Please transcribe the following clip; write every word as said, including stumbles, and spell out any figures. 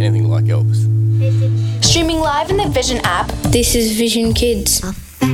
anything like Elvis. Streaming live in the Vision app. This is Vision Kids.